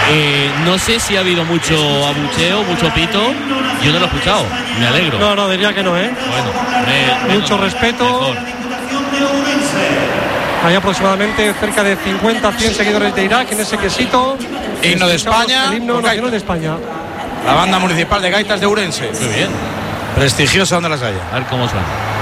No sé si ha habido mucho abucheo, mucho pito. Yo no lo he escuchado. Me alegro. No, diría que no, Bueno, mucho respeto. Mejor. Hay aproximadamente cerca de 50-100 seguidores de Irak en ese quesito. Himno de España. El himno nacional de España. La banda municipal de gaitas de Ourense. Muy bien. Prestigiosa donde las haya. A ver cómo suena.